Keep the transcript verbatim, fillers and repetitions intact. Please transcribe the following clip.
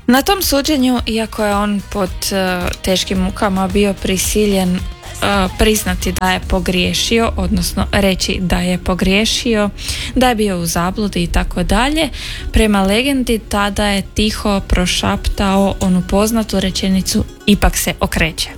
Na tom suđenju, iako je on pod uh, teškim mukama bio prisiljen uh, priznati da je pogriješio, odnosno reći da je pogriješio, da je bio u zabludi i tako dalje, prema legendi tada je tiho prošaptao onu poznatu rečenicu: ipak se okreće.